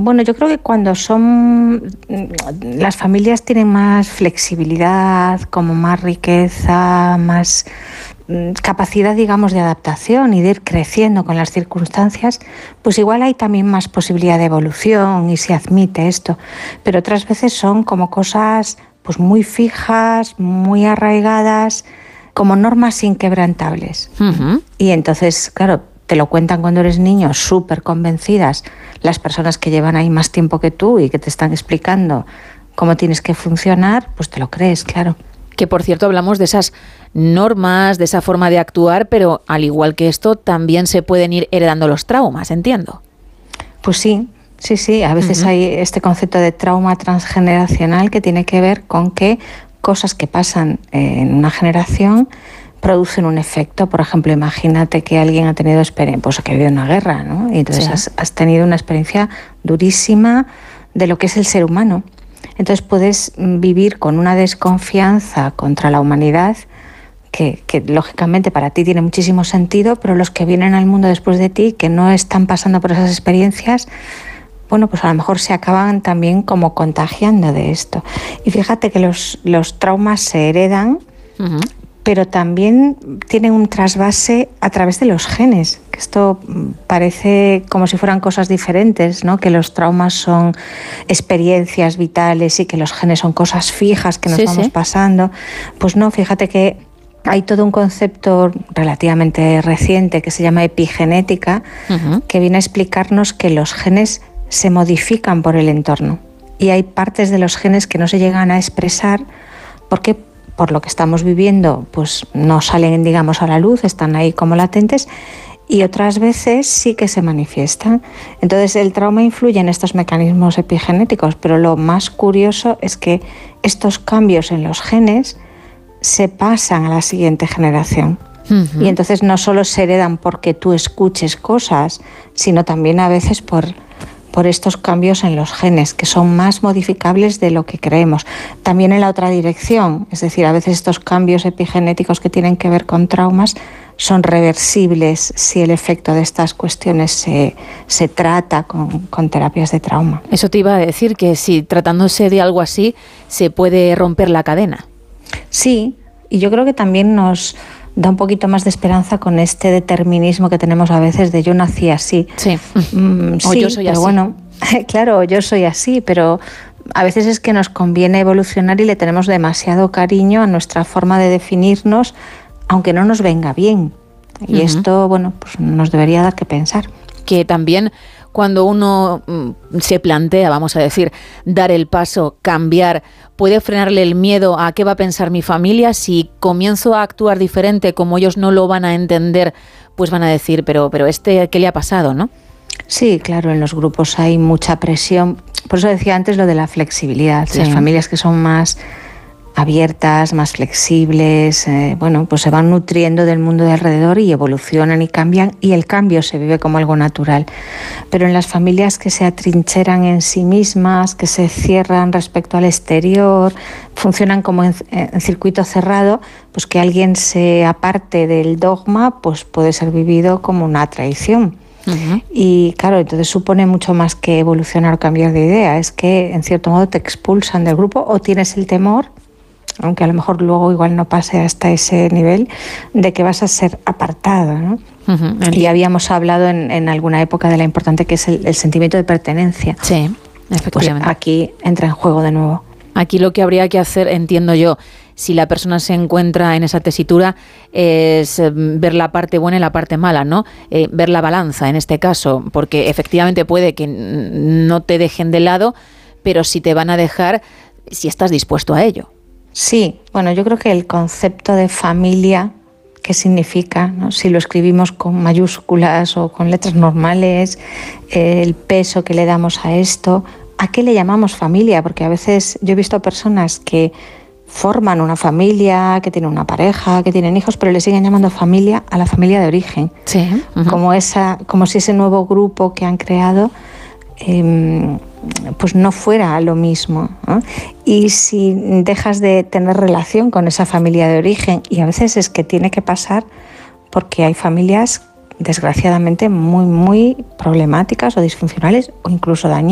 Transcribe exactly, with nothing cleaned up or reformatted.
Bueno, yo creo que cuando son... Las familias tienen más flexibilidad, como más riqueza, más capacidad, digamos, de adaptación y de ir creciendo con las circunstancias, pues igual hay también más posibilidad de evolución y se admite esto. Pero otras veces son como cosas pues muy fijas, muy arraigadas, como normas inquebrantables. Uh-huh. Y entonces, claro, te lo cuentan cuando eres niño, súper convencidas, las personas que llevan ahí más tiempo que tú y que te están explicando cómo tienes que funcionar, pues te lo crees, claro. Que, por cierto, hablamos de esas normas, de esa forma de actuar, pero al igual que esto, también se pueden ir heredando los traumas, entiendo. Pues sí, sí, sí. A veces uh-huh. hay este concepto de trauma transgeneracional que tiene que ver con que cosas que pasan en una generación producen un efecto. Por ejemplo, imagínate que alguien ha tenido experiencia, pues que ha habido una guerra, ¿no? Y entonces sí. has, has tenido una experiencia durísima de lo que es el ser humano. Entonces puedes vivir con una desconfianza contra la humanidad que, que lógicamente para ti tiene muchísimo sentido, pero los que vienen al mundo después de ti, que no están pasando por esas experiencias, bueno, pues a lo mejor se acaban también como contagiando de esto. Y fíjate que los, los traumas se heredan, uh-huh. pero también tienen un trasvase a través de los genes, que esto parece como si fueran cosas diferentes, ¿no? Que los traumas son experiencias vitales y que los genes son cosas fijas que nos sí, vamos sí. pasando. Pues no, fíjate que hay todo un concepto relativamente reciente que se llama epigenética, uh-huh. que viene a explicarnos que los genes se modifican por el entorno y hay partes de los genes que no se llegan a expresar porque por lo que estamos viviendo, pues no salen, digamos, a la luz, están ahí como latentes, y otras veces sí que se manifiestan. Entonces el trauma influye en estos mecanismos epigenéticos, pero lo más curioso es que estos cambios en los genes se pasan a la siguiente generación. Uh-huh. Y entonces no solo se heredan porque tú escuches cosas, sino también a veces por... por estos cambios en los genes, que son más modificables de lo que creemos. También en la otra dirección, es decir, a veces estos cambios epigenéticos que tienen que ver con traumas son reversibles si el efecto de estas cuestiones se, se trata con, con terapias de trauma. Eso te iba a decir, que si tratándose de algo así, se puede romper la cadena. Sí, y yo creo que también nos... da un poquito más de esperanza con este determinismo que tenemos a veces de yo nací así. Sí, mm, o sí, yo soy pero así. Bueno, claro, yo soy así, pero a veces es que nos conviene evolucionar y le tenemos demasiado cariño a nuestra forma de definirnos, aunque no nos venga bien. Y uh-huh. esto, bueno, pues nos debería dar que pensar. Que también cuando uno mm, se plantea, vamos a decir, dar el paso, cambiar, puede frenarle el miedo a qué va a pensar mi familia. Si comienzo a actuar diferente, como ellos no lo van a entender, pues van a decir, pero, pero este, ¿qué le ha pasado, no? Sí, claro, en los grupos hay mucha presión. Por eso decía antes lo de la flexibilidad. Sí. Las familias que son más abiertas, más flexibles, eh, bueno, pues se van nutriendo del mundo de alrededor y evolucionan y cambian, y el cambio se vive como algo natural. Pero en las familias que se atrincheran en sí mismas, que se cierran respecto al exterior, funcionan como en, en circuito cerrado, pues que alguien se aparte del dogma, pues puede ser vivido como una traición. Uh-huh. Y claro, entonces supone mucho más que evolucionar o cambiar de idea, es que en cierto modo te expulsan del grupo o tienes el temor, aunque a lo mejor luego igual no pase hasta ese nivel, de que vas a ser apartado, ¿no? Uh-huh. Y habíamos hablado en, en alguna época de la importante que es el, el sentimiento de pertenencia. Sí, efectivamente. Pues aquí entra en juego de nuevo. Aquí lo que habría que hacer, entiendo yo, si la persona se encuentra en esa tesitura, es ver la parte buena y la parte mala, ¿no? Eh, ver la balanza en este caso, porque efectivamente puede que no te dejen de lado, pero si te van a dejar, si estás dispuesto a ello. Sí, bueno, yo creo que el concepto de familia, ¿qué significa, ¿no? Si lo escribimos con mayúsculas o con letras normales, eh, el peso que le damos a esto, ¿a qué le llamamos familia? Porque a veces yo he visto personas que forman una familia, que tienen una pareja, que tienen hijos, pero le siguen llamando familia a la familia de origen. Sí. Uh-huh. Como esa, como si ese nuevo grupo que han creado eh, pues no fuera lo mismo, ¿no? Y si dejas de tener relación con esa familia de origen, y a veces es que tiene que pasar porque hay familias desgraciadamente muy, muy problemáticas o disfuncionales o incluso dañinas.